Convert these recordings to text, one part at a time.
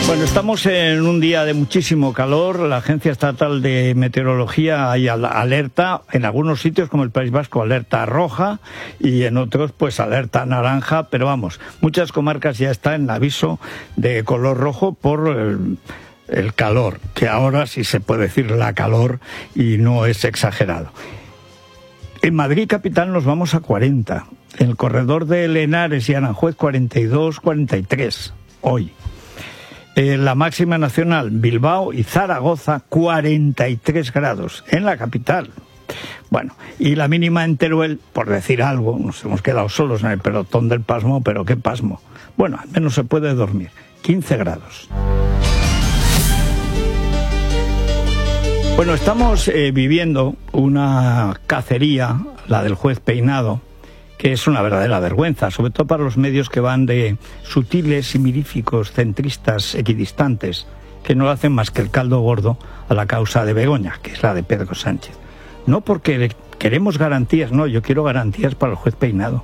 Bueno, estamos en un día de muchísimo calor. La Agencia Estatal de Meteorología hay alerta, en algunos sitios como el País Vasco, alerta roja, y en otros pues alerta naranja, pero vamos, muchas comarcas ya están en aviso de color rojo por el calor, que ahora sí se puede decir la calor y no es exagerado. En Madrid capital nos vamos a 40, en el corredor de Henares y Aranjuez 42, 43, hoy. La máxima nacional, Bilbao y Zaragoza, 43 grados, en la capital. Bueno, y la mínima en Teruel, por decir algo, nos hemos quedado solos en el pelotón del pasmo, pero qué pasmo. Bueno, al menos se puede dormir, 15 grados. Bueno, estamos viviendo una cacería, la del juez Peinado, que es una verdadera vergüenza, sobre todo para los medios que van de sutiles y miríficos centristas equidistantes, que no hacen más que el caldo gordo a la causa de Begoña, que es la de Pedro Sánchez. No porque queremos garantías, no, yo quiero garantías para el juez Peinado.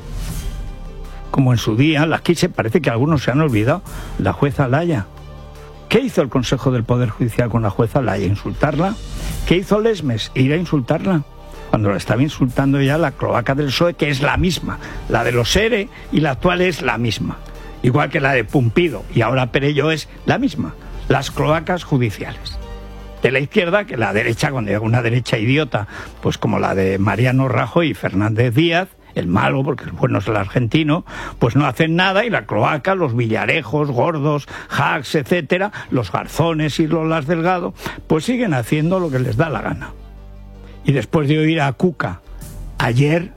Como en su día, aquí se parece que algunos se han olvidado, la jueza Alaya. ¿Qué hizo el Consejo del Poder Judicial con la jueza Alaya? ¿Insultarla? ¿Qué hizo Lesmes? Ir a insultarla. Cuando la estaba insultando ya la cloaca del PSOE, que es la misma. La de los ERE y la actual es la misma. Igual que la de Pumpido y ahora Perelló es la misma. Las cloacas judiciales. De la izquierda, que la derecha, cuando llega una derecha idiota, pues como la de Mariano Rajoy y Fernández Díaz, el malo, porque el bueno es el argentino, pues no hacen nada, y la cloaca, los Villarejos, Gordos, Hacks, etcétera, los Garzones y Lolas Delgado, pues siguen haciendo lo que les da la gana. Y después de oír a Cuca ayer,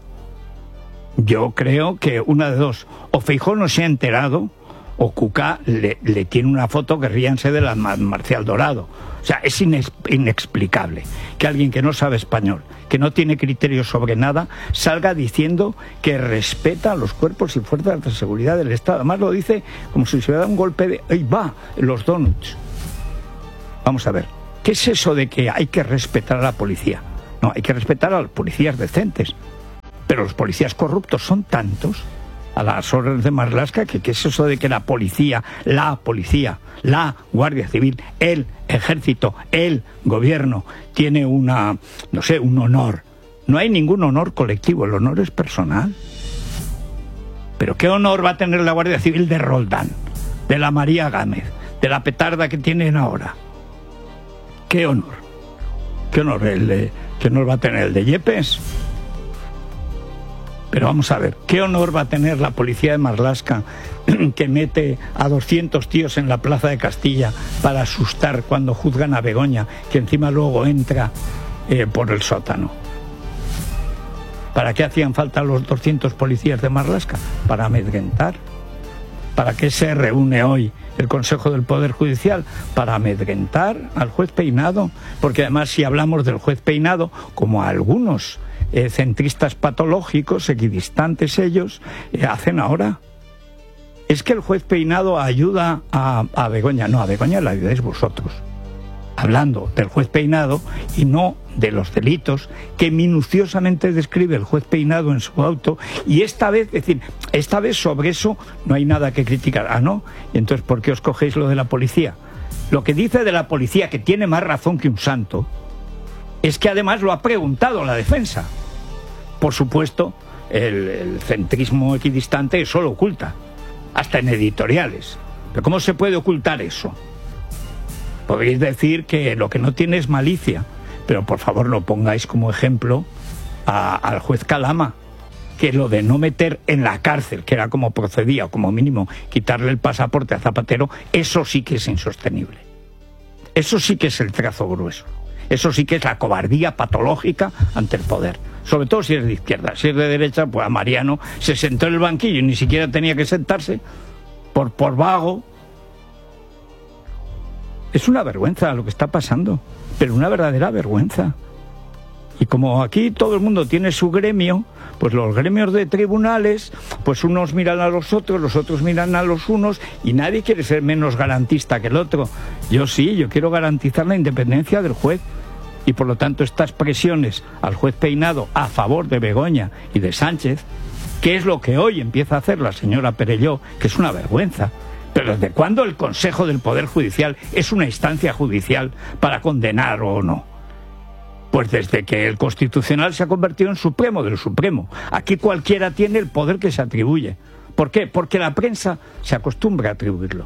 yo creo que una de dos, o Feijóo no se ha enterado, o Cuca le tiene una foto que ríanse de la Marcial Dorado. O sea, es inexplicable que alguien que no sabe español, que no tiene criterios sobre nada, salga diciendo que respeta a los cuerpos y fuerzas de seguridad del Estado. Además lo dice como si se hubiera dado un golpe de ¡ay, va! Los donuts. Vamos a ver, ¿qué es eso de que hay que respetar a la policía? No, hay que respetar a los policías decentes. Pero los policías corruptos son tantos, a las órdenes de Marlaska, que ¿qué es eso de que la policía, la Guardia Civil, el Ejército, el Gobierno tiene un honor? No hay ningún honor colectivo, el honor es personal. Pero ¿qué honor va a tener la Guardia Civil de Roldán, de la María Gámez, de la petarda que tienen ahora? ¿Qué honor? ¿Qué honor? ¿Qué honor va a tener el de Yepes? Pero vamos a ver, ¿qué honor va a tener la policía de Marlaska, que mete a 200 tíos en la Plaza de Castilla para asustar cuando juzgan a Begoña, que encima luego entra por el sótano? ¿Para qué hacían falta los 200 policías de Marlaska? Para amedrentar. ¿Para qué se reúne hoy el Consejo del Poder Judicial? Para amedrentar al juez Peinado. Porque además, si hablamos del juez Peinado, como algunos centristas patológicos, equidistantes ellos, hacen ahora, es que el juez Peinado ayuda a Begoña. No, a Begoña la ayudáis vosotros, hablando del juez Peinado y no de los delitos que minuciosamente describe el juez Peinado en su auto. Y esta vez sobre eso no hay nada que criticar. Ah, ¿no? Y entonces, ¿por qué os cogéis lo de la policía? Lo que dice de la policía, que tiene más razón que un santo, es que además lo ha preguntado la defensa. Por supuesto, el centrismo equidistante eso lo oculta, hasta en editoriales. ¿Pero cómo se puede ocultar eso? Podéis decir que lo que no tiene es malicia, pero por favor no pongáis como ejemplo al juez Calama, que lo de no meter en la cárcel, que era como procedía, o como mínimo quitarle el pasaporte a Zapatero, eso sí que es insostenible. Eso sí que es el trazo grueso. Eso sí que es la cobardía patológica ante el poder. Sobre todo si es de izquierda. Si es de derecha, pues a Mariano se sentó en el banquillo y ni siquiera tenía que sentarse por vago. Es una vergüenza lo que está pasando, pero una verdadera vergüenza. Y como aquí todo el mundo tiene su gremio, pues los gremios de tribunales, pues unos miran a los otros miran a los unos, y nadie quiere ser menos garantista que el otro. Yo sí, yo quiero garantizar la independencia del juez. Y por lo tanto estas presiones al juez Peinado a favor de Begoña y de Sánchez, que es lo que hoy empieza a hacer la señora Perelló, que es una vergüenza, Pero ¿desde cuándo el Consejo del Poder Judicial es una instancia judicial para condenar o no? Pues desde que el Constitucional se ha convertido en Supremo del Supremo. Aquí cualquiera tiene el poder que se atribuye. ¿Por qué? Porque la prensa se acostumbra a atribuirlo.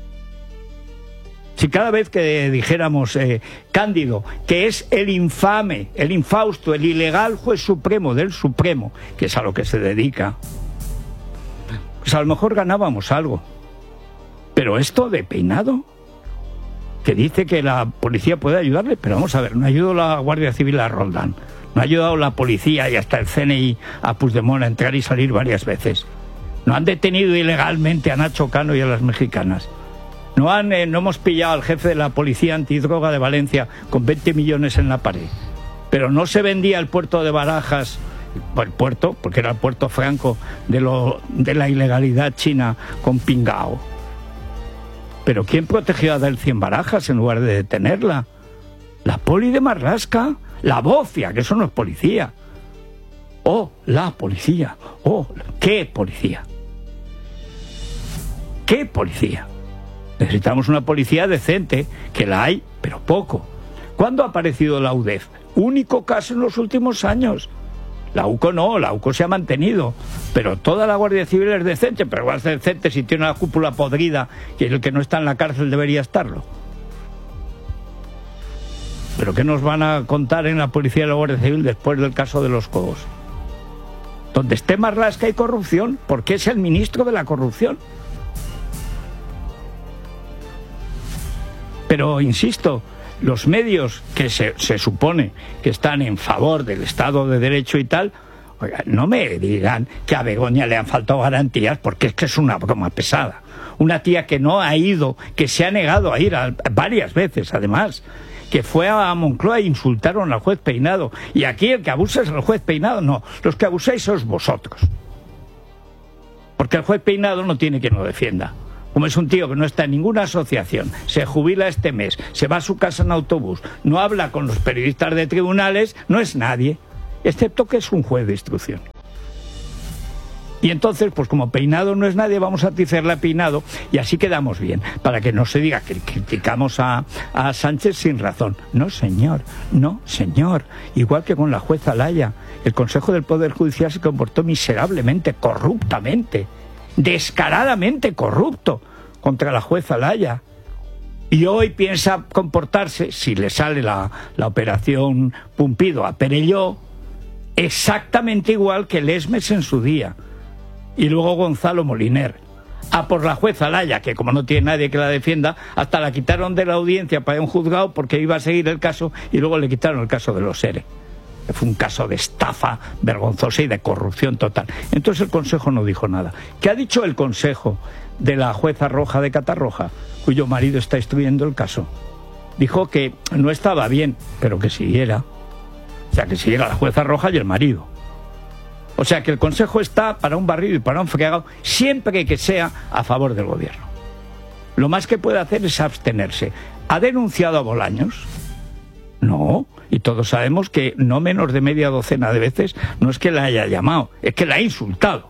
Si cada vez que dijéramos Cándido, que es el infame, el infausto, el ilegal juez supremo del Supremo, que es a lo que se dedica, pues a lo mejor ganábamos algo. Pero esto de Peinado, que dice que la policía puede ayudarle, pero vamos a ver, no ayudó la Guardia Civil a Roldán, no ha ayudado la policía y hasta el CNI a Puigdemont a entrar y salir varias veces. No han detenido ilegalmente a Nacho Cano y a las mexicanas. No hemos pillado al jefe de la policía antidroga de Valencia con 20 millones en la pared. Pero no se vendía el puerto de Barajas, el puerto, porque era el puerto franco de la ilegalidad china con Pingao. Pero ¿quién protegió a Delcy en Barajas en lugar de detenerla? La poli de Marlaska, la bofia, que eso no es policía. Oh, la policía. Oh, ¿qué policía? ¿Qué policía? Necesitamos una policía decente, que la hay, pero poco. ¿Cuándo ha aparecido la UDEF? Único caso en los últimos años. La UCO no, la UCO se ha mantenido, pero toda la Guardia Civil es decente, pero va a ser decente si tiene una cúpula podrida y el que no está en la cárcel debería estarlo. ¿Pero qué nos van a contar en la policía y la Guardia Civil después del caso de los Cobos? Donde esté Marlaska hay corrupción, porque es el ministro de la corrupción. Pero, insisto, los medios que se supone que están en favor del Estado de Derecho y tal, oiga, no me digan que a Begoña le han faltado garantías, porque es que es una broma pesada. Una tía que no ha ido, que se ha negado a ir varias veces, además, que fue a Moncloa e insultaron al juez Peinado. Y aquí el que abusa es el juez Peinado. No, los que abusáis sois vosotros. Porque el juez Peinado no tiene quien lo defienda. Como es un tío que no está en ninguna asociación, se jubila este mes, se va a su casa en autobús, no habla con los periodistas de tribunales, no es nadie, excepto que es un juez de instrucción. Y entonces, pues como Peinado no es nadie, vamos a atizarle a Peinado y así quedamos bien, para que no se diga que criticamos a Sánchez sin razón. No, señor, no, señor. Igual que con la jueza Laya, el Consejo del Poder Judicial se comportó miserablemente, corruptamente, descaradamente corrupto contra la jueza Laya. Y hoy piensa comportarse, si le sale la operación Pumpido a Perelló, exactamente igual que Lesmes en su día. Y luego Gonzalo Moliner. A por la jueza Laya, que como no tiene nadie que la defienda, hasta la quitaron de la audiencia para un juzgado porque iba a seguir el caso y luego le quitaron el caso de los ERE. Fue un caso de estafa vergonzosa y de corrupción total. Entonces el Consejo no dijo nada. ¿Qué ha dicho el Consejo de la jueza Roja de Catarroja, cuyo marido está instruyendo el caso? Dijo que no estaba bien, pero que siguiera. O sea, que siguiera la jueza Roja y el marido. O sea, que el Consejo está para un barrido y para un fregado siempre que sea a favor del gobierno. Lo más que puede hacer es abstenerse. ¿Ha denunciado a Bolaños? No, y todos sabemos que no menos de media docena de veces no es que la haya llamado, es que la ha insultado.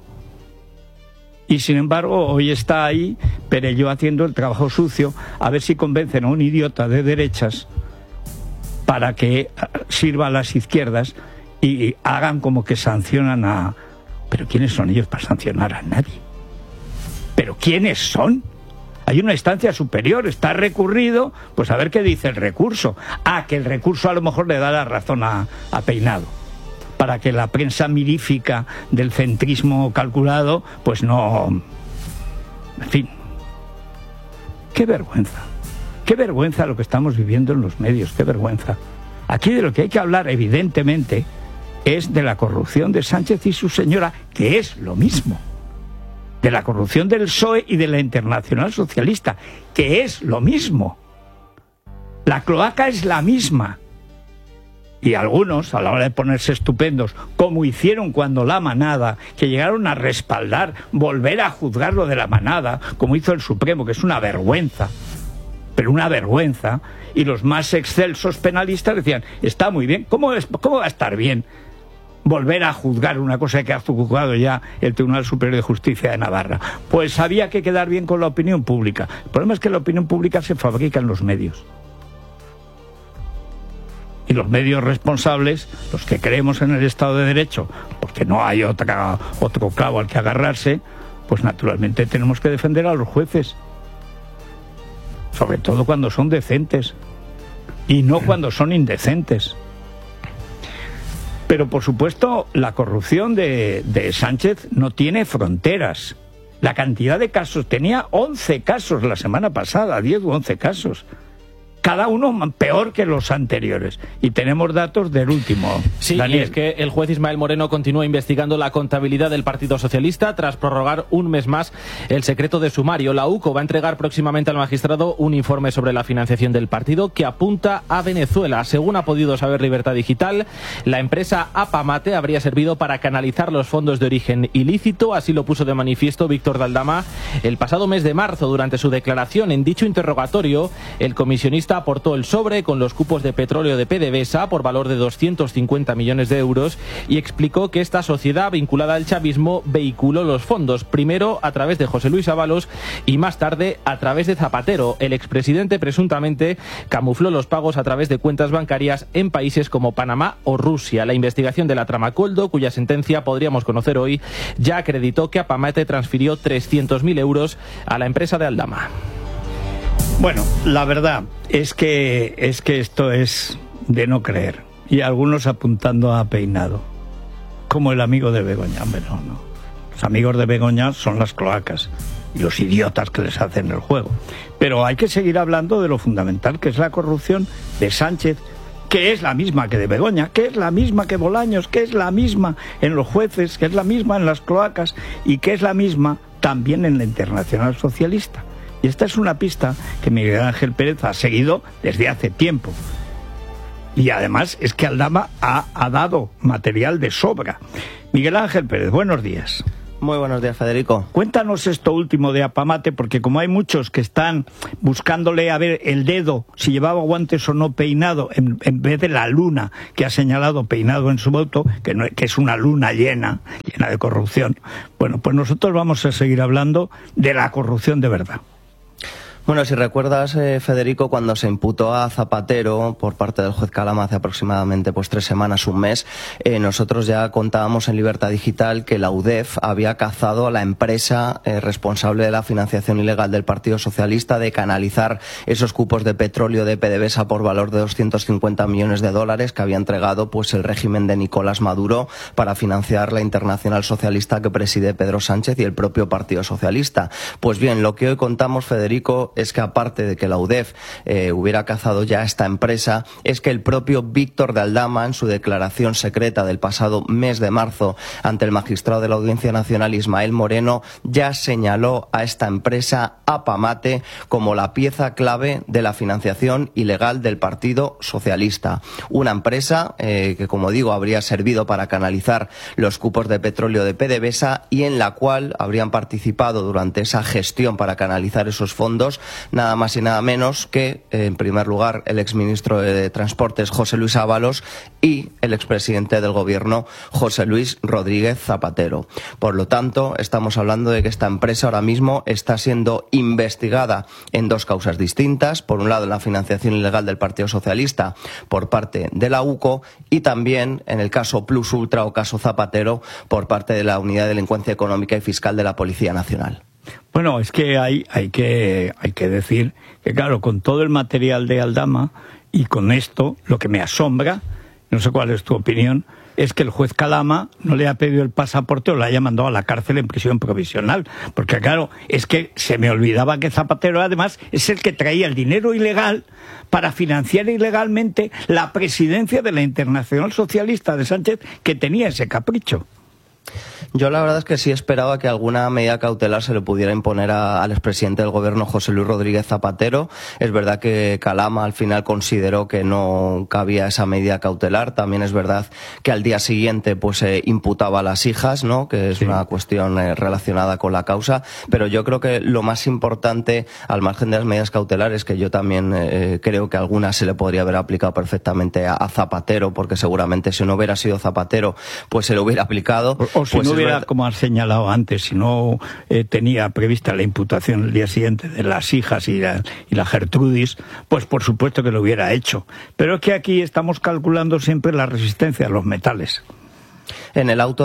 Y sin embargo, hoy está ahí Perelló haciendo el trabajo sucio, a ver si convencen a un idiota de derechas para que sirva a las izquierdas y hagan como que sancionan a... ¿Pero quiénes son ellos para sancionar a nadie? ¿Pero quiénes son? Hay una instancia superior, está recurrido, pues a ver qué dice el recurso. Ah, que el recurso a lo mejor le da la razón a Peinado, para que la prensa mirífica del centrismo calculado, pues no... En fin, qué vergüenza lo que estamos viviendo en los medios, qué vergüenza. Aquí de lo que hay que hablar, evidentemente, es de la corrupción de Sánchez y su señora, que es lo mismo. De la corrupción del PSOE y de la Internacional Socialista, que es lo mismo. La cloaca es la misma. Y algunos, a la hora de ponerse estupendos, como hicieron cuando la Manada, que llegaron a respaldar, volver a juzgar lo de la Manada, como hizo el Supremo, que es una vergüenza, pero una vergüenza, y los más excelsos penalistas decían, está muy bien, ¿cómo va a estar bien? volver a juzgar una cosa que ha juzgado ya el Tribunal Superior de Justicia de Navarra. Pues había que quedar bien con la opinión pública. El problema es que la opinión pública se fabrica en los medios. Y los medios responsables, los que creemos en el Estado de Derecho, porque no hay otro clavo al que agarrarse, pues naturalmente tenemos que defender a los jueces. Sobre todo cuando son decentes y no cuando son indecentes. Pero por supuesto la corrupción de Sánchez no tiene fronteras. La cantidad de casos, tenía 11 casos la semana pasada, 10 u 11 casos. Cada uno peor que los anteriores. Y tenemos datos del último. Sí, Daniel. Y es que el juez Ismael Moreno continúa investigando la contabilidad del Partido Socialista tras prorrogar un mes más el secreto de sumario. La UCO va a entregar próximamente al magistrado un informe sobre la financiación del partido que apunta a Venezuela. Según ha podido saber Libertad Digital, la empresa Apamate habría servido para canalizar los fondos de origen ilícito. Así lo puso de manifiesto Víctor de Aldama el pasado mes de marzo. Durante su declaración en dicho interrogatorio, el comisionista aportó el sobre con los cupos de petróleo de PDVSA por valor de 250 millones de euros y explicó que esta sociedad vinculada al chavismo vehiculó los fondos, primero a través de José Luis Ábalos y más tarde a través de Zapatero. El expresidente presuntamente camufló los pagos a través de cuentas bancarias en países como Panamá o Rusia. La investigación de la trama Coldo, cuya sentencia podríamos conocer hoy, ya acreditó que Apamate transfirió 300.000 euros a la empresa de Aldama. Bueno, la verdad es que esto es de no creer. Y algunos apuntando a Peinado. Como el amigo de Begoña. Hombre, no. Los amigos de Begoña son las cloacas y los idiotas que les hacen el juego. Pero hay que seguir hablando de lo fundamental, que es la corrupción de Sánchez, que es la misma que de Begoña, que es la misma que Bolaños, que es la misma en los jueces, que es la misma en las cloacas y que es la misma también en la Internacional Socialista. Y esta es una pista que Miguel Ángel Pérez ha seguido desde hace tiempo. Y además es que Aldama ha dado material de sobra. Miguel Ángel Pérez, buenos días. Muy buenos días, Federico. Cuéntanos esto último de Apamate, porque como hay muchos que están buscándole a ver el dedo, si llevaba guantes o no Peinado, en vez de la luna que ha señalado Peinado en su voto, que es una luna llena de corrupción. Bueno, pues nosotros vamos a seguir hablando de la corrupción de verdad. Bueno, si recuerdas, Federico, cuando se imputó a Zapatero por parte del juez Calama hace aproximadamente 3 semanas, un mes, nosotros ya contábamos en Libertad Digital que la UDEF había cazado a la empresa responsable de la financiación ilegal del Partido Socialista, de canalizar esos cupos de petróleo de PDVSA por valor de 250 millones de dólares que había entregado el régimen de Nicolás Maduro para financiar la Internacional Socialista que preside Pedro Sánchez y el propio Partido Socialista. Pues bien, lo que hoy contamos, Federico, es que aparte de que la UDEF hubiera cazado ya esta empresa, es que el propio Víctor de Aldama, en su declaración secreta del pasado mes de marzo ante el magistrado de la Audiencia Nacional Ismael Moreno, ya señaló a esta empresa Apamate como la pieza clave de la financiación ilegal del Partido Socialista. Una empresa que, como digo, habría servido para canalizar los cupos de petróleo de PDVSA y en la cual habrían participado durante esa gestión para canalizar esos fondos nada más y nada menos que, en primer lugar, el exministro de Transportes José Luis Ábalos y el expresidente del Gobierno José Luis Rodríguez Zapatero. Por lo tanto, estamos hablando de que esta empresa ahora mismo está siendo investigada en 2 causas distintas. Por un lado, en la financiación ilegal del Partido Socialista por parte de la UCO y también en el caso Plus Ultra o caso Zapatero por parte de la Unidad de Delincuencia Económica y Fiscal de la Policía Nacional. Bueno, es que hay que decir que, claro, con todo el material de Aldama y con esto, lo que me asombra, no sé cuál es tu opinión, es que el juez Calama no le ha pedido el pasaporte o le haya mandado a la cárcel en prisión provisional. Porque, claro, es que se me olvidaba que Zapatero, además, es el que traía el dinero ilegal para financiar ilegalmente la presidencia de la Internacional Socialista de Sánchez, que tenía ese capricho. Yo la verdad es que sí esperaba que alguna medida cautelar se le pudiera imponer al expresidente del gobierno, José Luis Rodríguez Zapatero. Es verdad que Calama al final consideró que no cabía esa medida cautelar. También es verdad que al día siguiente pues imputaba a las hijas, ¿no? Que es una cuestión relacionada con la causa. Pero yo creo que lo más importante, al margen de las medidas cautelares, que yo también creo que algunas se le podría haber aplicado perfectamente a Zapatero, porque seguramente si no hubiera sido Zapatero, pues se le hubiera aplicado. O si pues no hubiera, como has señalado antes, si no tenía prevista la imputación el día siguiente de las hijas y la Gertrudis, pues por supuesto que lo hubiera hecho. Pero es que aquí estamos calculando siempre la resistencia a los metales. En el auto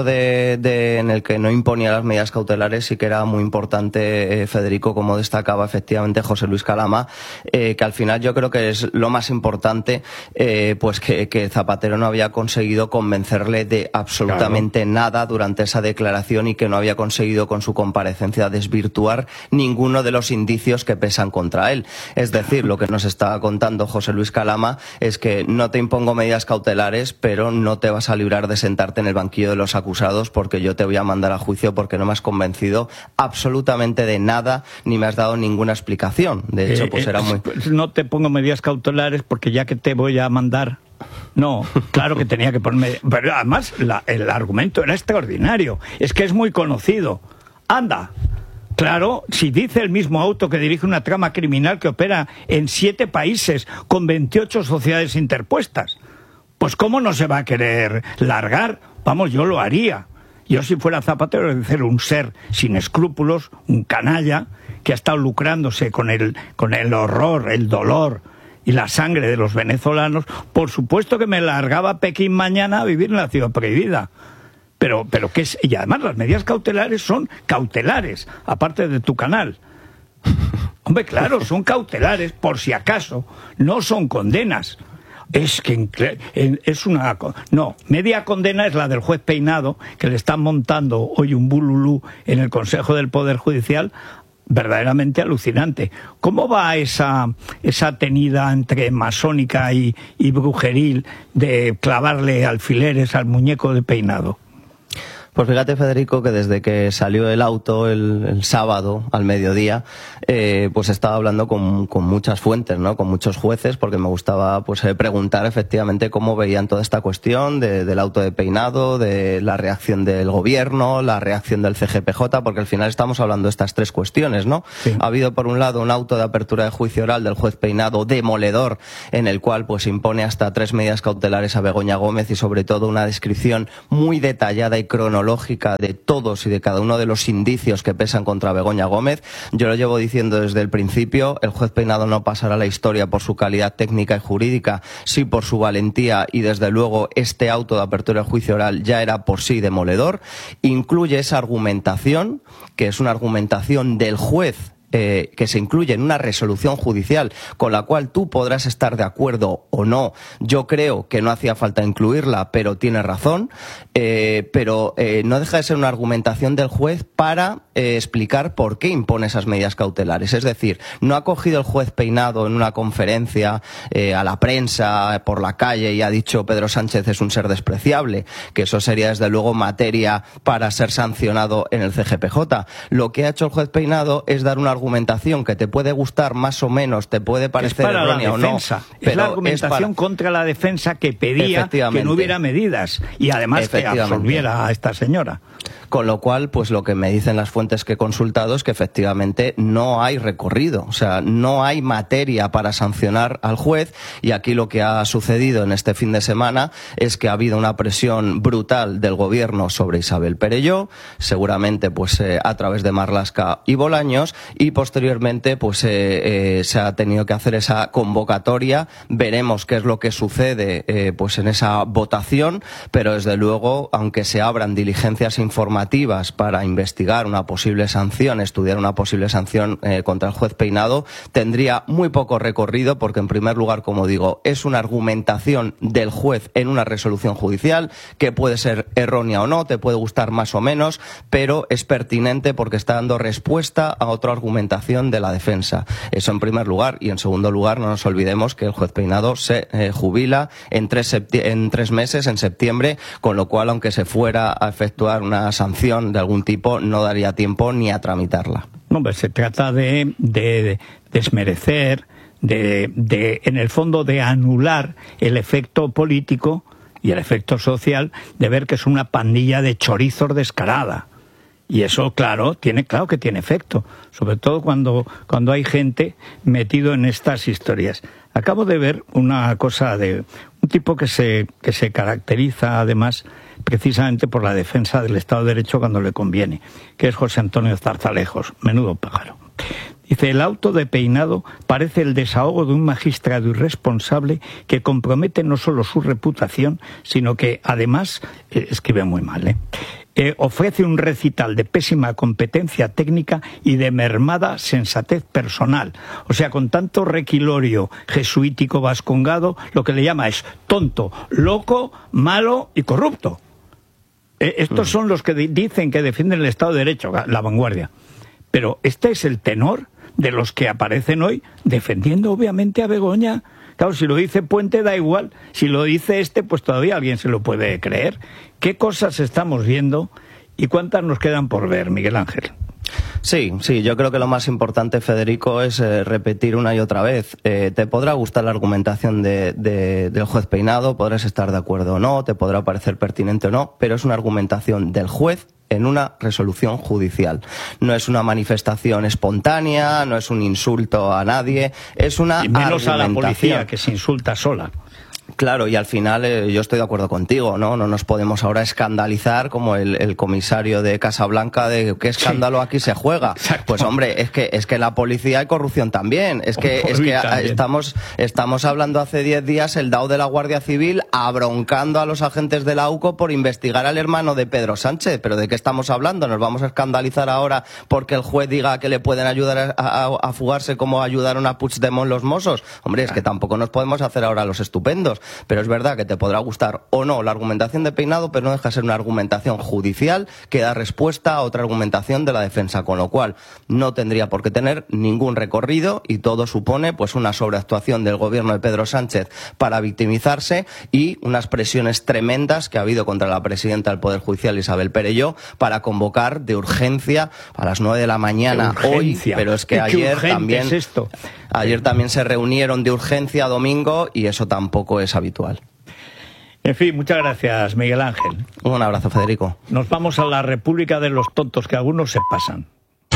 en el que no imponía las medidas cautelares sí que era muy importante, Federico, como destacaba efectivamente José Luis Calama, que al final yo creo que es lo más importante, pues que Zapatero no había conseguido convencerle de absolutamente nada durante esa declaración y que no había conseguido con su comparecencia desvirtuar ninguno de los indicios que pesan contra él. Es decir, lo que nos está contando José Luis Calama es que no te impongo medidas cautelares, pero no te vas a librar de sentarte en el banquillo de los acusados porque yo te voy a mandar a juicio porque no me has convencido absolutamente de nada ni me has dado ninguna explicación. De hecho, pues era muy... No te pongo medidas cautelares porque ya que te voy a mandar... No, claro que tenía que ponerme... Pero además el argumento era extraordinario. Es que es muy conocido. Anda. Claro, si dice el mismo auto que dirige una trama criminal que opera en 7 países con 28 sociedades interpuestas, pues ¿cómo no se va a querer largar? Vamos, yo lo haría. Yo si fuera Zapatero, es decir, un ser sin escrúpulos, un canalla, que ha estado lucrándose con el horror, el dolor y la sangre de los venezolanos, por supuesto que me largaba a Pekín mañana a vivir en la ciudad prohibida. Pero ¿qué es? Y además las medidas cautelares son cautelares, aparte de tu canal. Hombre, claro, son cautelares, por si acaso, no son condenas. Es que es una... No, media condena es la del juez Peinado, que le están montando hoy un bululú en el Consejo del Poder Judicial, verdaderamente alucinante. ¿Cómo va esa tenida entre masónica y brujeril de clavarle alfileres al muñeco de Peinado? Pues fíjate, Federico, que desde que salió el auto el sábado al mediodía, pues estaba hablando con muchas fuentes, ¿no? Con muchos jueces, porque me gustaba pues preguntar efectivamente cómo veían toda esta cuestión del auto de Peinado, de la reacción del gobierno, la reacción del CGPJ, porque al final estamos hablando de estas 3 cuestiones, ¿no? Sí. Ha habido por un lado un auto de apertura de juicio oral del juez Peinado demoledor, en el cual pues impone hasta 3 medidas cautelares a Begoña Gómez y sobre todo una descripción muy detallada y cronológica de todos y de cada uno de los indicios que pesan contra Begoña Gómez. Yo lo llevo diciendo desde el principio, el juez Peinado no pasará a la historia por su calidad técnica y jurídica, sí por su valentía, y desde luego este auto de apertura de juicio oral ya era por sí demoledor. Incluye esa argumentación, que es una argumentación del juez, que se incluye en una resolución judicial con la cual tú podrás estar de acuerdo o no. Yo creo que no hacía falta incluirla, pero tiene razón. Pero no deja de ser una argumentación del juez para explicar por qué impone esas medidas cautelares. Es decir, no ha cogido el juez Peinado en una conferencia a la prensa por la calle y ha dicho Pedro Sánchez es un ser despreciable, que eso sería desde luego materia para ser sancionado en el CGPJ. Lo que ha hecho el juez Peinado es dar una argumentación que te puede gustar más o menos, te puede parecer errónea o no. Es la argumentación contra la defensa que pedía que no hubiera medidas y además que absolviera a esta señora. Con lo cual, pues lo que me dicen las fuentes que he consultado es que efectivamente no hay recorrido, o sea, no hay materia para sancionar al juez, y aquí lo que ha sucedido en este fin de semana es que ha habido una presión brutal del gobierno sobre Isabel Perelló, seguramente pues a través de Marlaska y Bolaños, y posteriormente pues se ha tenido que hacer esa convocatoria. Veremos qué es lo que sucede pues en esa votación, pero desde luego, aunque se abran diligencias informativas para investigar una posible sanción, estudiar una posible sanción contra el juez Peinado, tendría muy poco recorrido porque, en primer lugar, como digo, es una argumentación del juez en una resolución judicial que puede ser errónea o no, te puede gustar más o menos, pero es pertinente porque está dando respuesta a otro argumento argumentación de la defensa. Eso en primer lugar. Y en segundo lugar, no nos olvidemos que el juez Peinado se jubila en 3 meses, en septiembre, con lo cual, aunque se fuera a efectuar una sanción de algún tipo, no daría tiempo ni a tramitarla. No, pues se trata de desmerecer, en el fondo, de anular el efecto político y el efecto social de ver que es una pandilla de chorizos descarada. Y eso, claro que tiene efecto, sobre todo cuando hay gente metido en estas historias. Acabo de ver una cosa de un tipo que se caracteriza, además, precisamente por la defensa del Estado de Derecho cuando le conviene, que es José Antonio Zarzalejos, menudo pájaro. Dice: el auto de Peinado parece el desahogo de un magistrado irresponsable que compromete no solo su reputación, sino que además, escribe muy mal, ofrece un recital de pésima competencia técnica y de mermada sensatez personal. O sea, con tanto requilorio jesuítico vascongado, lo que le llama es tonto, loco, malo y corrupto. Estos son los que dicen que defienden el Estado de Derecho, la vanguardia. Pero este es el tenor de los que aparecen hoy defendiendo obviamente a Begoña. Claro, si lo dice Puente da igual, si lo dice pues todavía alguien se lo puede creer. ¿Qué cosas estamos viendo y cuántas nos quedan por ver, Miguel Ángel? Sí, yo creo que lo más importante, Federico, es repetir una y otra vez. Te podrá gustar la argumentación del juez Peinado, podrás estar de acuerdo o no, te podrá parecer pertinente o no, pero es una argumentación del juez en una resolución judicial. No es una manifestación espontánea, no es un insulto a nadie, es una y menos argumentación. A la policía, que se insulta sola. Claro, y al final yo estoy de acuerdo contigo, ¿no? No nos podemos ahora escandalizar como el comisario de Casablanca de qué escándalo aquí se juega. Exacto. Pues hombre, es que la policía hay corrupción también. Es que estamos hablando hace 10 días el DAO de la Guardia Civil abroncando a los agentes de la UCO por investigar al hermano de Pedro Sánchez. ¿Pero de qué estamos hablando? ¿Nos vamos a escandalizar ahora porque el juez diga que le pueden ayudar a fugarse como ayudaron a Puigdemont los Mossos? Hombre, es que tampoco nos podemos hacer ahora los estupendos. Pero es verdad que te podrá gustar o no la argumentación de Peinado, pero no deja de ser una argumentación judicial que da respuesta a otra argumentación de la defensa, con lo cual no tendría por qué tener ningún recorrido y todo supone pues una sobreactuación del gobierno de Pedro Sánchez para victimizarse y unas presiones tremendas que ha habido contra la presidenta del Poder Judicial, Isabel Perelló, para convocar de urgencia a las 9 de la mañana hoy, pero es que ayer también se reunieron de urgencia domingo y eso tampoco es habitual. En fin, muchas gracias, Miguel Ángel. Un abrazo, Federico. Nos vamos a la República de los Tontos, que algunos se pasan.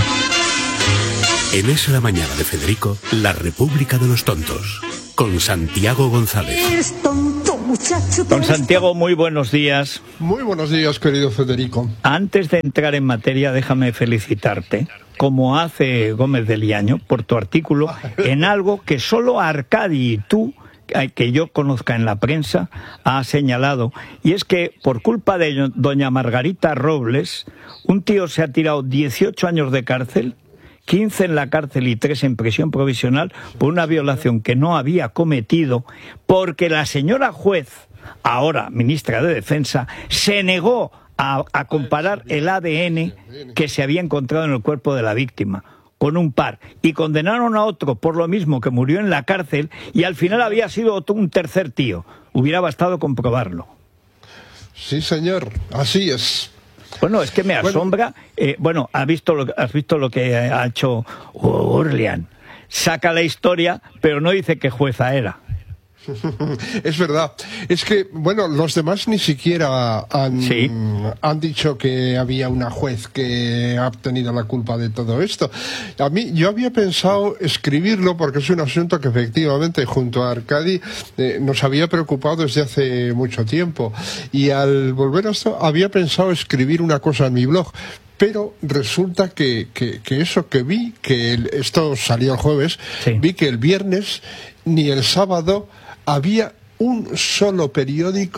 En Es la Mañana de Federico, la República de los Tontos, con Santiago González. Eres tonto, muchacho. Don Santiago, muy buenos días. Muy buenos días, querido Federico. Antes de entrar en materia, déjame felicitarte, como hace Gómez de Liaño, por tu artículo en algo que solo Arcadi y tú, que yo conozca en la prensa, ha señalado, y es que por culpa de doña Margarita Robles, un tío se ha tirado 18 años de cárcel, 15 en la cárcel y 3 en prisión provisional por una violación que no había cometido, porque la señora juez, ahora ministra de Defensa, se negó a comparar el ADN que se había encontrado en el cuerpo de la víctima con un par, y condenaron a otro por lo mismo, que murió en la cárcel, y al final había sido un tercer tío. Hubiera bastado comprobarlo. Sí, señor, así es. Bueno, es que me asombra. ¿has visto lo que ha hecho Orlean? Saca la historia, pero no dice qué jueza era. Es verdad. Es que, los demás ni siquiera han dicho que había una juez que ha tenido la culpa de todo esto. Yo había pensado escribirlo porque es un asunto que efectivamente junto a Arcadi nos había preocupado desde hace mucho tiempo. Y al volver a esto había pensado escribir una cosa en mi blog. Pero resulta que eso que vi, esto salió el jueves, vi que el viernes ni el sábado había un solo periódico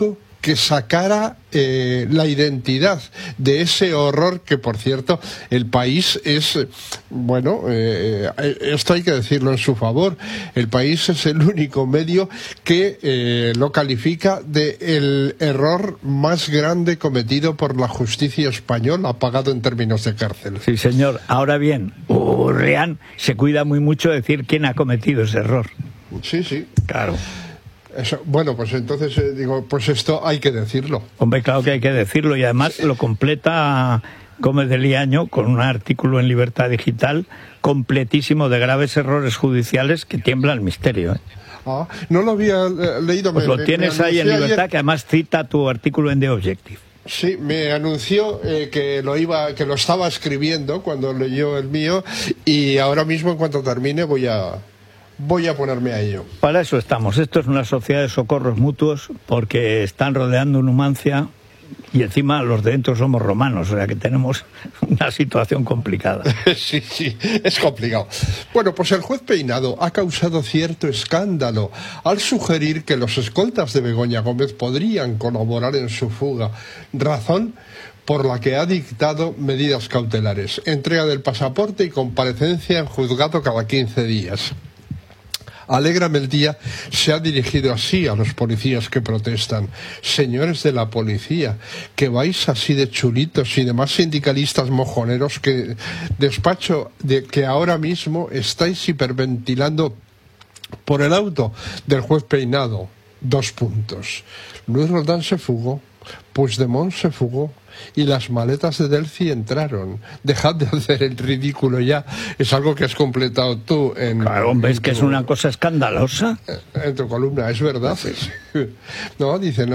que sacara la identidad de ese horror que, por cierto, el país es, bueno, esto hay que decirlo en su favor, el país es el único medio que lo califica de el error más grande cometido por la justicia española, pagado en términos de cárcel. Sí, señor. Ahora bien, Urrián se cuida muy mucho de decir quién ha cometido ese error. Sí, sí. Claro. Eso, bueno, pues entonces digo, pues esto hay que decirlo. Hombre, claro que hay que decirlo, y además lo completa Gómez de Liaño con un artículo en Libertad Digital completísimo de graves errores judiciales que tiembla el misterio. Ah, no lo había leído. Pues lo tienes ahí en Libertad, ayer, que además cita tu artículo en The Objective. Sí, me anunció que lo estaba escribiendo cuando leyó el mío, y ahora mismo, en cuanto termine, voy a ponerme a ello. Para eso estamos. Esto es una sociedad de socorros mutuos, porque están rodeando Numancia y encima los de dentro somos romanos, o sea que tenemos una situación complicada. Sí, es complicado. Bueno, pues el juez Peinado ha causado cierto escándalo al sugerir que los escoltas de Begoña Gómez podrían colaborar en su fuga, razón por la que ha dictado medidas cautelares, entrega del pasaporte y comparecencia en juzgado cada 15 días. Alégrame el día se ha dirigido así a los policías que protestan. Señores de la policía, que vais así de chulitos, y demás sindicalistas mojoneros que despacho de que ahora mismo estáis hiperventilando por el auto del juez Peinado. 2 puntos. Luis Roldán se fugó, Puigdemont se fugó y las maletas de Delphi entraron. Dejad de hacer el ridículo ya. Es algo que has completado tú en... Claro, ves que es una cosa escandalosa. En tu columna, es verdad. No, dice,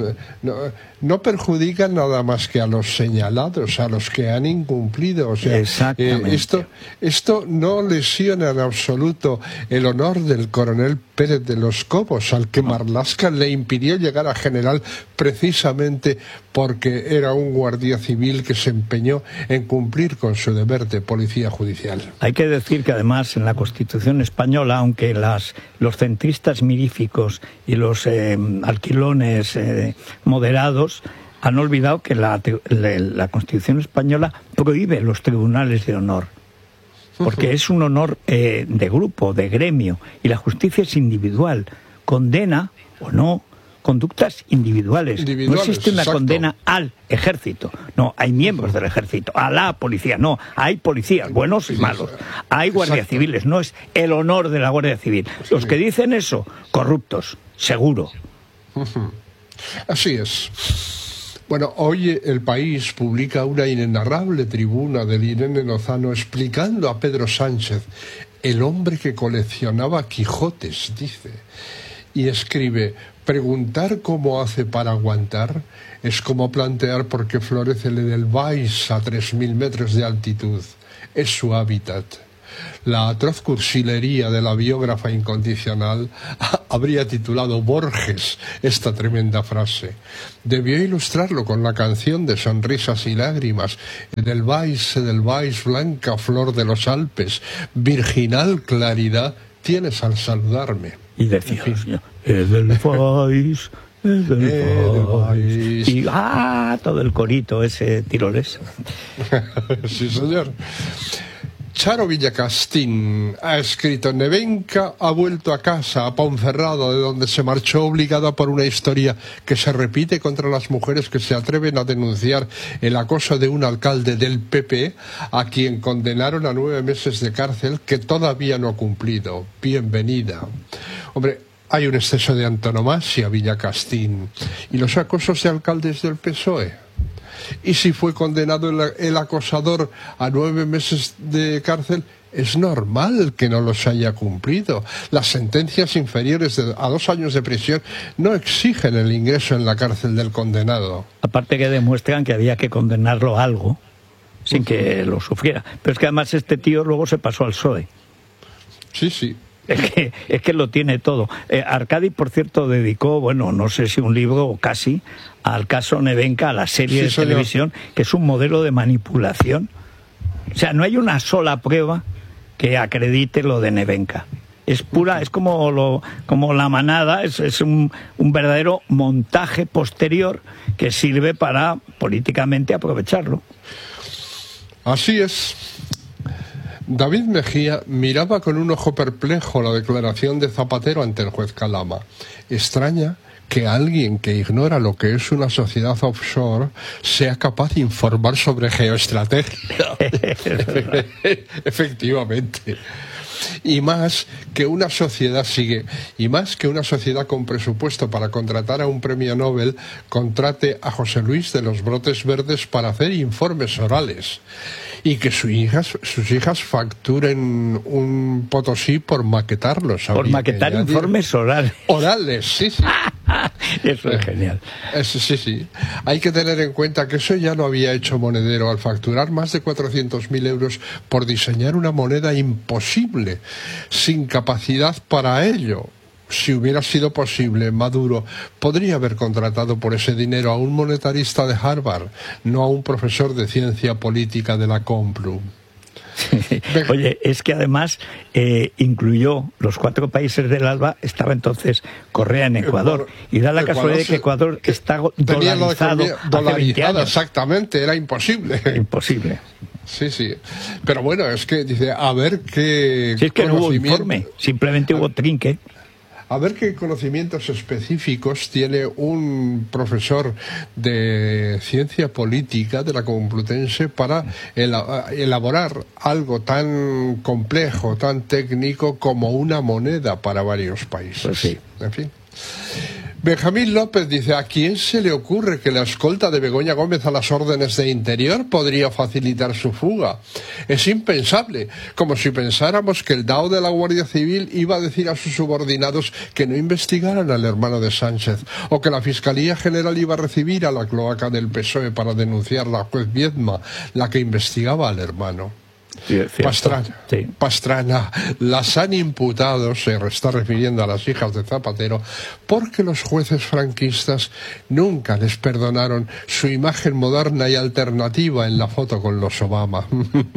no perjudican nada más que a los señalados, a los que han incumplido. O sea, esto no lesiona en absoluto el honor del coronel Pérez de los Cobos, al que Marlaska le impidió llegar a general precisamente porque era un guardia civil que se empeñó en cumplir con su deber de policía judicial. Hay que decir que además en la Constitución española, aunque los centristas miríficos y los alquilones moderados han olvidado que la Constitución española prohíbe los tribunales de honor, porque es un honor de grupo, de gremio, y la justicia es individual, condena o no conductas individuales. No existe una condena al ejército, no, hay miembros del ejército, a la policía, no, hay policías buenos y malos, hay guardias civiles, no es el honor de la Guardia Civil. Los que dicen eso, corruptos, seguro. Así es. Bueno, hoy El País publica una inenarrable tribuna de Irene Lozano explicando a Pedro Sánchez, el hombre que coleccionaba Quijotes, dice, y escribe: preguntar cómo hace para aguantar es como plantear por qué florece el Edelweiss a 3.000 metros de altitud. Es su hábitat. La atroz cursilería de la biógrafa incondicional habría titulado Borges esta tremenda frase. Debió ilustrarlo con la canción de Sonrisas y Lágrimas: Edelweiss, blanca flor de los Alpes, virginal claridad tienes al saludarme. Y decía, Edelweiss, Edelweiss. Y todo el corito ese tiroles. Sí, señor. Charo Villacastín ha escrito: Nevenka ha vuelto a casa, a Ponferrada, de donde se marchó obligada por una historia que se repite contra las mujeres que se atreven a denunciar el acoso de un alcalde del PP, a quien condenaron a 9 meses de cárcel, que todavía no ha cumplido. Bienvenida. Hombre, hay un exceso de antonomasia, Villacastín. ¿Y los acosos de alcaldes del PSOE? Y si fue condenado el acosador a 9 meses de cárcel, es normal que no los haya cumplido. Las sentencias inferiores a 2 años de prisión no exigen el ingreso en la cárcel del condenado. Aparte que demuestran que había que condenarlo a algo sin que lo sufriera. Pero es que además este tío luego se pasó al PSOE. Sí. Es que lo tiene todo. Arcadi, por cierto, dedicó, bueno, no sé si un libro o casi, al caso Nevenka, a la serie de televisión, que es un modelo de manipulación. O sea, no hay una sola prueba que acredite lo de Nevenka. es pura, es como la manada, es un verdadero montaje posterior que sirve para políticamente aprovecharlo. Así es. David Mejía miraba con un ojo perplejo la declaración de Zapatero ante el juez Calama. Extraña que alguien que ignora lo que es una sociedad offshore sea capaz de informar sobre geoestrategia. Efectivamente. Y más que una sociedad con presupuesto para contratar a un premio Nobel contrate a José Luis de los Brotes Verdes para hacer informes orales, y que sus hijas facturen un Potosí por maquetarlos. Por maquetar informes orales. Orales, sí. Eso es genial. Sí. Hay que tener en cuenta que eso ya lo había hecho Monedero al facturar más de 400.000 euros por diseñar una moneda imposible, sin capacidad para ello. Si hubiera sido posible, Maduro podría haber contratado por ese dinero a un monetarista de Harvard, no a un profesor de ciencia política de la Complu. Oye, es que además incluyó los 4 países del ALBA. Estaba entonces Correa en Ecuador, y da la casualidad de que Ecuador está dolarizado hace 20 años. Exactamente, era imposible. Imposible. Sí. Pero bueno, es que dice, a ver qué... Si es que no hubo informe, simplemente hubo trinque. A ver qué conocimientos específicos tiene un profesor de ciencia política de la Complutense para elaborar algo tan complejo, tan técnico como una moneda para varios países. Pues sí. En fin. Benjamín López dice, ¿a quién se le ocurre que la escolta de Begoña Gómez a las órdenes de Interior podría facilitar su fuga? Es impensable, como si pensáramos que el DAO de la Guardia Civil iba a decir a sus subordinados que no investigaran al hermano de Sánchez, o que la Fiscalía General iba a recibir a la cloaca del PSOE para denunciar a la juez Viedma, la que investigaba al hermano. Sí, Pastrana, las han imputado, se está refiriendo a las hijas de Zapatero, porque los jueces franquistas nunca les perdonaron su imagen moderna y alternativa en la foto con los Obama.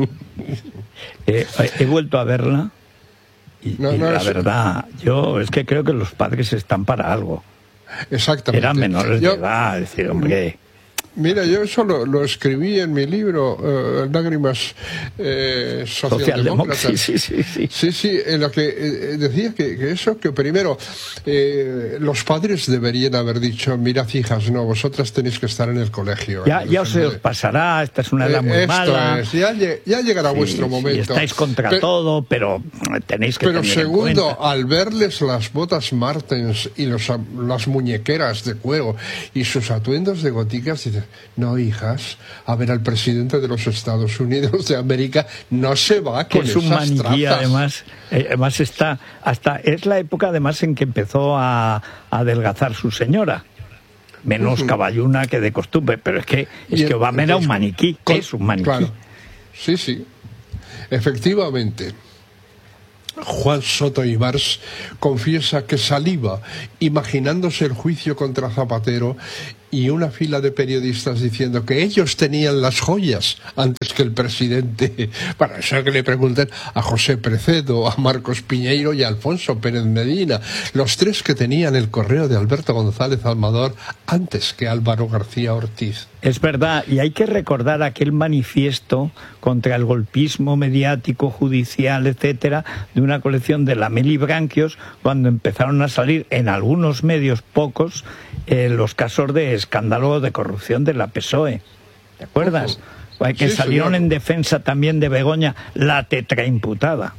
He vuelto a verla y la verdad, yo es que creo que los padres están para algo. Exactamente. Eran menores de edad, es decir, hombre... Mira, yo eso lo escribí en mi libro, Lágrimas Socialdemócratas. Sí, en lo que decía que eso, que primero los padres deberían haber dicho, mirad hijas, no, vosotras tenéis que estar en el colegio. Ya os pasará, esta es una edad muy mala. Ya llegará vuestro momento. Estáis contra todo, pero tenéis que tener en cuenta. Pero segundo, al verles las botas Martens y las muñequeras de cuero y sus atuendos de goticas, dices, no, hijas, a ver, al presidente de los Estados Unidos de América no se va con esas trazas. Es un maniquí, además está, es la época además en que empezó a adelgazar su señora. Menos caballuna que de costumbre, pero es que Obama era un maniquí, es un maniquí. Claro. Sí, efectivamente. Juan Soto Ibars confiesa que saliva imaginándose el juicio contra Zapatero y una fila de periodistas diciendo que ellos tenían las joyas antes que el presidente. Para eso que le pregunten a José Precedo, a Marcos Piñeiro y a Alfonso Pérez Medina, los 3 que tenían el correo de Alberto González Amador antes que Álvaro García Ortiz. Es verdad, y hay que recordar aquel manifiesto contra el golpismo mediático, judicial, etcétera, de una colección de Lameli Branquios, cuando empezaron a salir en algunos medios, pocos, los casos de escándalo de corrupción de la PSOE. ¿Te acuerdas? Que salieron en defensa también de Begoña, la tetraimputada.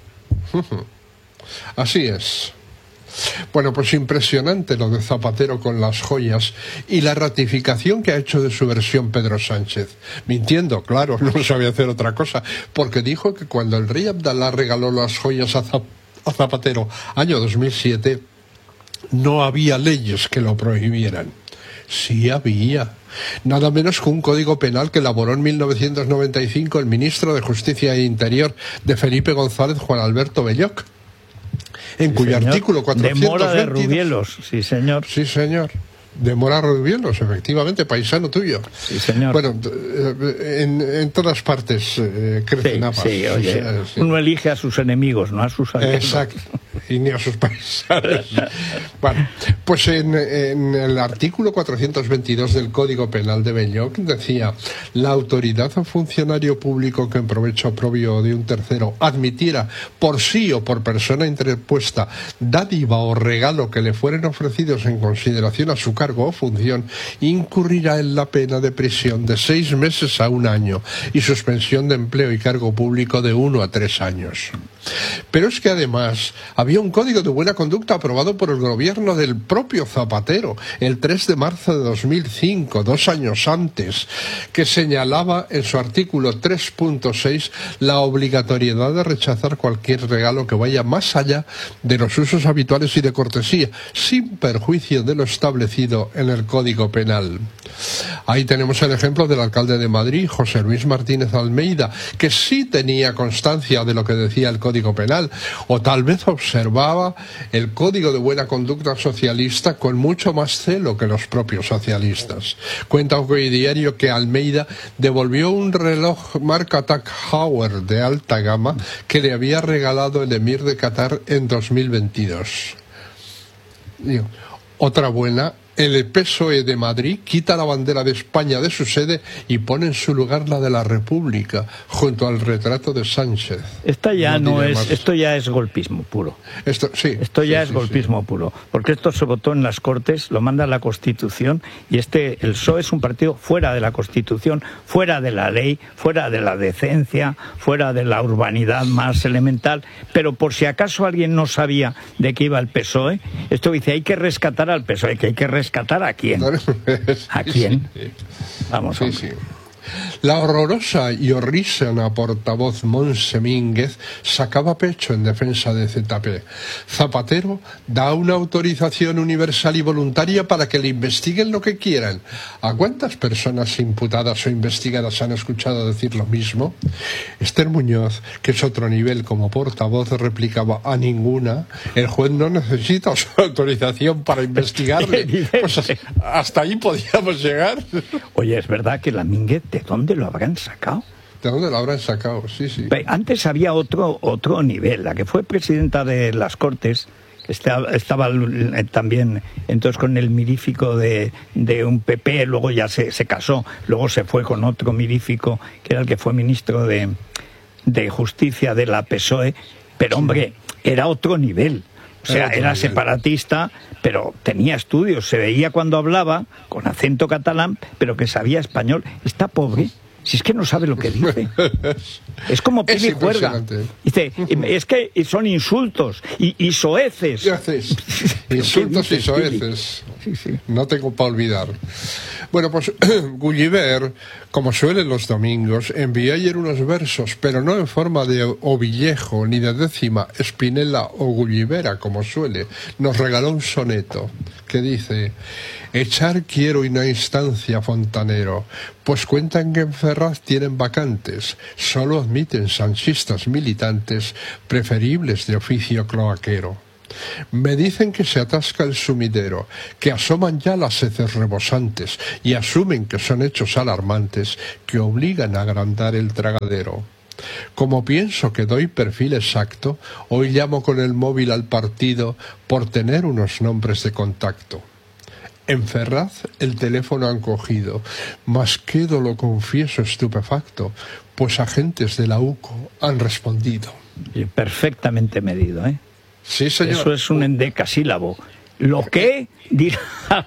Así es. Bueno, pues impresionante lo de Zapatero con las joyas y la ratificación que ha hecho de su versión Pedro Sánchez. Mintiendo, claro, no sabía hacer otra cosa, porque dijo que cuando el rey Abdalá regaló las joyas a Zapatero, año 2007, no había leyes que lo prohibieran. Sí había. Nada menos que un código penal que elaboró en 1995 el ministro de Justicia e Interior de Felipe González, Juan Alberto Belloc, en cuyo artículo 422... De Mora de Rubielos, sí señor. Sí señor. De Mora Rubielos, efectivamente, paisano tuyo. Sí señor. Bueno, en todas partes crecen habas. Sí, oye, uno elige a sus enemigos, no a sus amigos. y ni a sus paisanos. Bueno, pues en el artículo 422 del Código Penal de Belloc decía: la autoridad o funcionario público que en provecho propio de un tercero admitiera por sí o por persona interpuesta dádiva o regalo que le fueren ofrecidos en consideración a su cargo o función, incurrirá en la pena de prisión de 6 meses a 1 año y suspensión de empleo y cargo público de 1 a 3 años. Pero es que además había un código de buena conducta aprobado por el gobierno del propio Zapatero el 3 de marzo de 2005, 2 años antes, que señalaba en su artículo 3.6 la obligatoriedad de rechazar cualquier regalo que vaya más allá de los usos habituales y de cortesía, sin perjuicio de lo establecido en el Código Penal. Ahí tenemos el ejemplo del alcalde de Madrid, José Luis Martínez Almeida, que sí tenía constancia de lo que decía el Código Penal, o tal vez observaba el Código de Buena Conducta socialista con mucho más celo que los propios socialistas. Cuenta hoy diario que Almeida devolvió un reloj marca Tag Heuer de alta gama que le había regalado el emir de Qatar en 2022. Otra buena: el PSOE de Madrid quita la bandera de España de su sede y pone en su lugar la de la República, junto al retrato de Sánchez. Esto ya es golpismo puro. Esto ya es golpismo puro, porque esto se votó en las Cortes, lo manda la Constitución, y el PSOE es un partido fuera de la Constitución, fuera de la ley, fuera de la decencia, fuera de la urbanidad más elemental. Pero por si acaso alguien no sabía de qué iba el PSOE, esto dice: hay que rescatar al PSOE, que hay que rescatar ¿a quién? ¿A quién? Vamos, hombre. La horrorosa y horrísona portavoz Montse Mínguez sacaba pecho en defensa de ZP. Zapatero da una autorización universal y voluntaria para que le investiguen lo que quieran. ¿A cuántas personas imputadas o investigadas han escuchado decir lo mismo? Esther Muñoz, que es otro nivel como portavoz, replicaba: a ninguna. El juez no necesita su autorización para investigarle. Pues hasta ahí podíamos llegar. Oye, es verdad que la Mínguez, ¿de dónde lo habrán sacado? ¿De dónde lo habrán sacado? Sí. Antes había otro nivel. La que fue presidenta de las Cortes estaba también entonces con el mirífico de un PP, luego ya se casó, luego se fue con otro mirífico que era el que fue ministro de Justicia de la PSOE, pero hombre, era otro nivel. O sea, era separatista, pero tenía estudios, se veía cuando hablaba con acento catalán, pero que sabía español. Está pobre, si es que no sabe lo que dice. Es como Pili Juerga. Dice, es que son insultos y soeces. Insultos y soeces. Sí. No tengo para olvidar. Bueno, pues Gulliver, como suele los domingos, envió ayer unos versos, pero no en forma de ovillejo ni de décima, Spinella o Gullivera, como suele. Nos regaló un soneto que dice: echar quiero y no instancia, fontanero, pues cuentan que en Ferraz tienen vacantes, solo admiten sanchistas militantes, preferibles de oficio cloaquero. Me dicen que se atasca el sumidero, que asoman ya las heces rebosantes y asumen que son hechos alarmantes que obligan a agrandar el tragadero. Como pienso que doy perfil exacto, hoy llamo con el móvil al partido por tener unos nombres de contacto. En Ferraz el teléfono han cogido, mas quedo, lo confieso, estupefacto, pues agentes de la UCO han respondido. Perfectamente medido, ¿eh? Sí, señor. Eso es un endecasílabo. ¿Lo qué? Dirá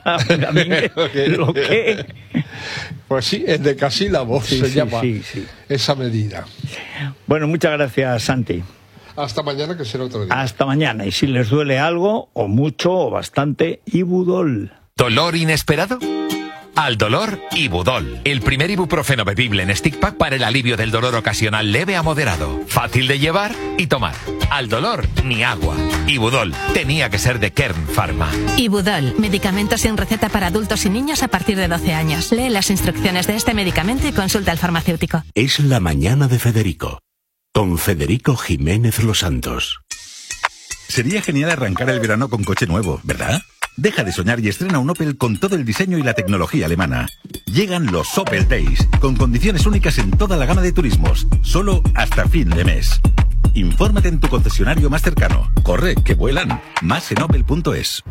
¿lo qué? Pues sí, endecasílabo se llama esa medida. Bueno, muchas gracias, Santi. Hasta mañana, que será otro día. Hasta mañana. Y si les duele algo, o mucho, o bastante, Ibudol. ¿Dolor inesperado? Al dolor, Ibudol, el primer ibuprofeno bebible en stick pack para el alivio del dolor ocasional leve a moderado, fácil de llevar y tomar. Al dolor, ni agua. Ibudol, tenía que ser de Kern Pharma. Ibudol, medicamento sin receta para adultos y niños a partir de 12 años. Lee las instrucciones de este medicamento y consulta al farmacéutico. Es la mañana de Federico, con Federico Jiménez Los Santos. Sería genial arrancar el verano con coche nuevo, ¿verdad? Deja de soñar y estrena un Opel con todo el diseño y la tecnología alemana. Llegan los Opel Days, con condiciones únicas en toda la gama de turismos, solo hasta fin de mes. Infórmate en tu concesionario más cercano. Corre, que vuelan. Más en opel.es.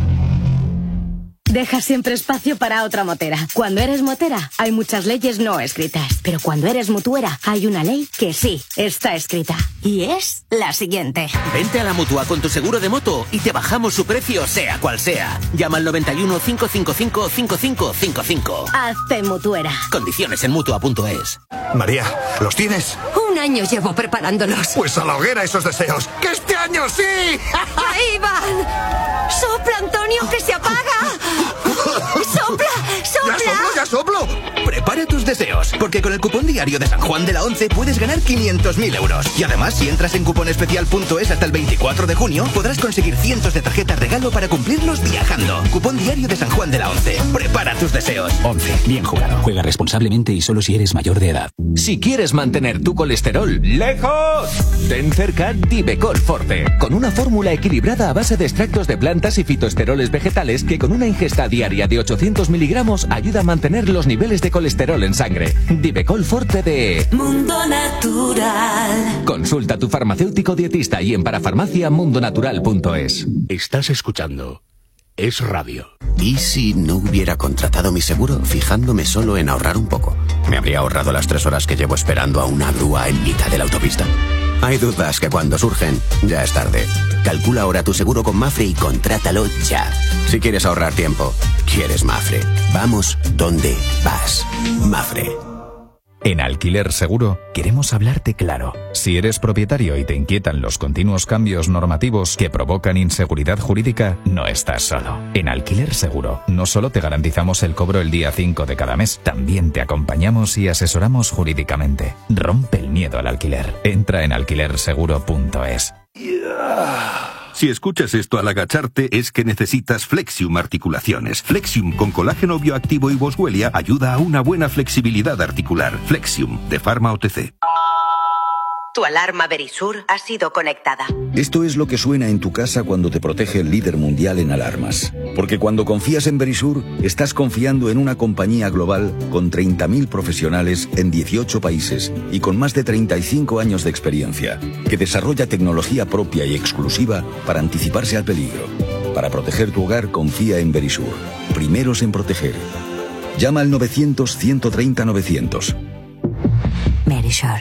Deja siempre espacio para otra motera. Cuando eres motera, hay muchas leyes no escritas. Pero cuando eres mutuera, hay una ley que sí está escrita. Y es la siguiente. Vente a la Mutua con tu seguro de moto y te bajamos su precio sea cual sea. Llama al 91 555 5555. Hazte mutuera. Condiciones en Mutua.es. María, ¿los tienes? Un año llevo preparándolos. Pues a la hoguera esos deseos. ¡Que este año sí! ¡Ahí van! ¡Sopla, Antonio, que se apaga! ¡Sopla! ¡Sopla! ¡Ya soplo! Prepara tus deseos, porque con el cupón diario de San Juan de la Once puedes ganar 500.000 euros. Y además, si entras en cuponespecial.es hasta el 24 de junio, podrás conseguir cientos de tarjetas regalo para cumplirlos viajando. Cupón diario de San Juan de la Once. Prepara tus deseos. 11. Bien jugado. Juega responsablemente y solo si eres mayor de edad. Si quieres mantener tu colesterol lejos, ten cerca Divecol Forte, con una fórmula equilibrada a base de extractos de plantas y fitoesteroles vegetales que con una ingesta diaria de 800 miligramos ayuda a mantener los niveles de colesterol en sangre. Divecol Forte de Mundo Natural. Consulta a tu farmacéutico dietista y en parafarmaciamundonatural.es. Estás escuchando Es Radio. ¿Y si no hubiera contratado mi seguro fijándome solo en ahorrar un poco? ¿Me habría ahorrado las 3 horas que llevo esperando a una grúa en mitad de la autopista? Hay dudas que cuando surgen, ya es tarde. Calcula ahora tu seguro con Mafre y contrátalo ya. Si quieres ahorrar tiempo, quieres Mafre. Vamos donde vas. Mafre. En Alquiler Seguro queremos hablarte claro. Si eres propietario y te inquietan los continuos cambios normativos que provocan inseguridad jurídica, no estás solo. En Alquiler Seguro no solo te garantizamos el cobro el día 5 de cada mes, también te acompañamos y asesoramos jurídicamente. Rompe el miedo al alquiler. Entra en alquilerseguro.es. Si escuchas esto al agacharte es que necesitas Flexium Articulaciones. Flexium con colágeno bioactivo y boswellia ayuda a una buena flexibilidad articular. Flexium, de Pharma OTC. Tu alarma Verisur ha sido conectada. Esto es lo que suena en tu casa cuando te protege el líder mundial en alarmas. Porque cuando confías en Verisur, estás confiando en una compañía global con 30.000 profesionales en 18 países y con más de 35 años de experiencia, que desarrolla tecnología propia y exclusiva para anticiparse al peligro. Para proteger tu hogar, confía en Verisur. Primeros en proteger. Llama al 900-130-900. Verisur.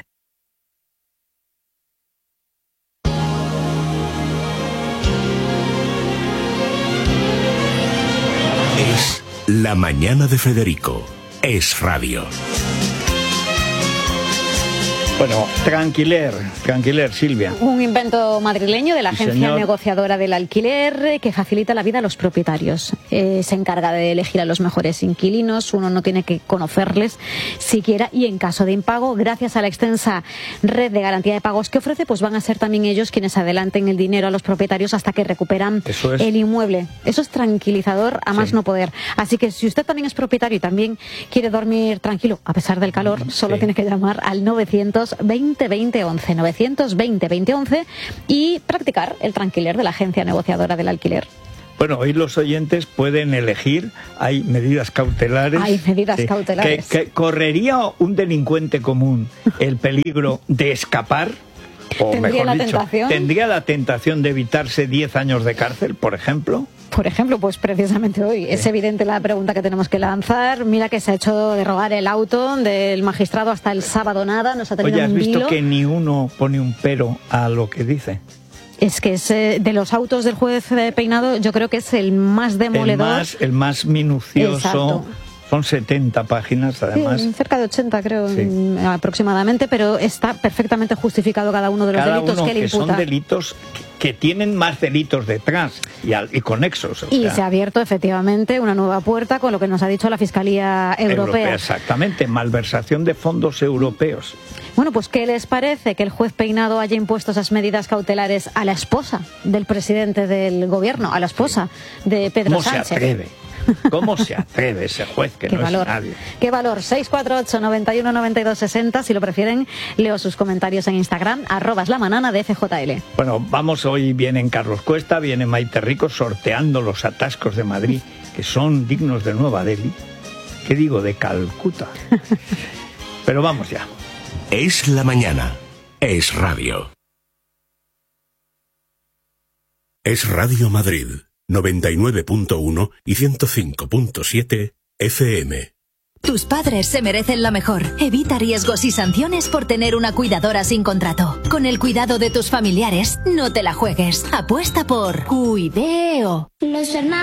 Es La Mañana de Federico. Es Radio. Bueno, Tranquiler, Silvia. Un invento madrileño de la agencia negociadora del alquiler que facilita la vida a los propietarios. Se encarga de elegir a los mejores inquilinos, uno no tiene que conocerles siquiera y en caso de impago, gracias a la extensa red de garantía de pagos que ofrece, pues van a ser también ellos quienes adelanten el dinero a los propietarios hasta que recuperan el inmueble. Eso es tranquilizador a más no poder. Así que si usted también es propietario y también quiere dormir tranquilo a pesar del calor, solo tiene que llamar al 920 20 11, 920 20 11 y practicar el Tranquiler de la agencia negociadora del alquiler. Bueno, hoy los oyentes pueden elegir, hay medidas cautelares. Hay medidas cautelares. Que ¿correría un delincuente común el peligro de escapar? O mejor dicho, ¿tendría la tentación de evitarse 10 años de cárcel, por ejemplo? Por ejemplo, pues precisamente hoy. Es evidente la pregunta que tenemos que lanzar. Mira que se ha hecho derogar el auto del magistrado hasta el sábado nada. Nos ha tenido Oye, ¿has un visto vilo? que ni uno pone un pero a lo que dice? Es que es, de los autos del juez Peinado, yo creo que es el más demoledor. El más minucioso. Exacto. Son 70 páginas, además. Sí, cerca de 80, creo, aproximadamente, pero está perfectamente justificado cada uno de los delitos que le imputa. Son delitos que tienen más delitos detrás y conexos. Y se ha abierto, efectivamente, una nueva puerta con lo que nos ha dicho la Fiscalía Europea. Exactamente, malversación de fondos europeos. Bueno, pues ¿qué les parece que el juez Peinado haya impuesto esas medidas cautelares a la esposa del presidente del gobierno, a la esposa de Pedro Sánchez? ¿Cómo se atreve? ¿Cómo se atreve ese juez que no es nadie? ¿Qué valor? 648 91 92 60. Si lo prefieren, leo sus comentarios en Instagram, @lamanana de FJL. Bueno, vamos, hoy vienen Carlos Cuesta, viene Maite Rico sorteando los atascos de Madrid, que son dignos de Nueva Delhi. ¿Qué digo? De Calcuta. Pero vamos ya. Es la mañana. Es radio. Es Radio Madrid, 99.1 y 105.7 FM. Tus padres se merecen lo mejor. Evita riesgos y sanciones por tener una cuidadora sin contrato. Con el cuidado de tus familiares, no te la juegues. Apuesta por Cuideo. Los hermanos